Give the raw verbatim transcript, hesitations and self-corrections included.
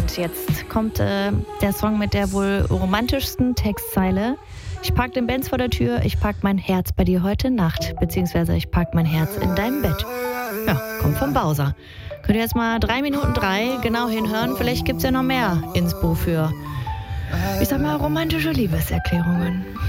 Und jetzt kommt äh, der Song mit der wohl romantischsten Textzeile. Ich park den Benz vor der Tür, ich park mein Herz bei dir heute Nacht, beziehungsweise ich park mein Herz in deinem Bett. Ja, kommt vom Bowser. Könnt ihr jetzt mal drei Minuten drei genau hinhören? Vielleicht gibt's ja noch mehr Inspo für, ich sag mal, romantische Liebeserklärungen.